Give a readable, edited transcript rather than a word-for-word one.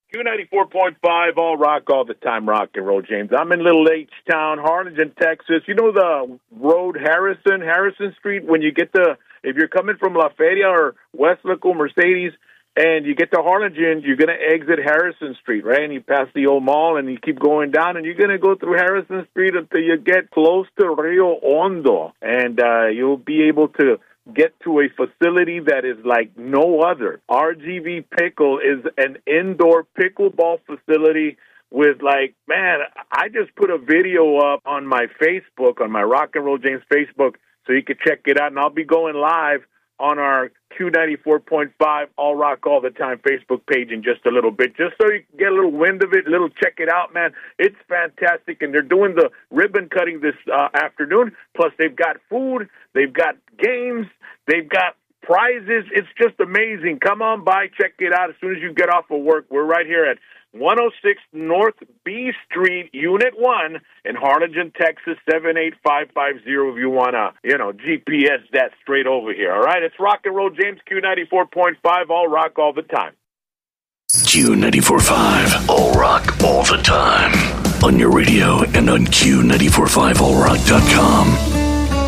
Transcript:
Q94.5, all rock, all the time, rock and roll, James. I'm in Little H-Town, Harlingen, Texas. You know the road Harrison Street, when you get if you're coming from La Feria or Westlaco, Mercedes, and you get to Harlingen, you're going to exit Harrison Street, right? And you pass the old mall, and you keep going down, and you're going to go through Harrison Street until you get close to Rio Hondo, and you'll be able to get to a facility that is like no other. RGV Pickle is an indoor pickleball facility with I just put a video up on my Facebook, on my Rock and Roll James Facebook, so you can check it out, and I'll be going live on our Q94.5 All Rock All the Time Facebook page in just a little bit, just so you can get a little wind of it, check it out, man. It's fantastic, and they're doing the ribbon cutting this afternoon, plus they've got food, they've got games, they've got prizes. It's just amazing. Come on by, check it out as soon as you get off of work. We're right here at 106 North B Street, Unit 1 in Harlingen, Texas, 78550 if you want to, GPS that straight over here, all right? It's Rock and Roll James, Q94.5, all rock all the time. Q94.5, all rock all the time. On your radio and on Q945allrock.com.